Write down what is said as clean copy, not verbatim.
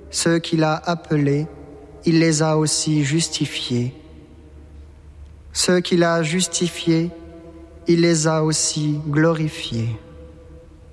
Ceux qu'il a appelés, il les a aussi justifiés. Ceux qu'il a justifiés, il les a aussi glorifiés.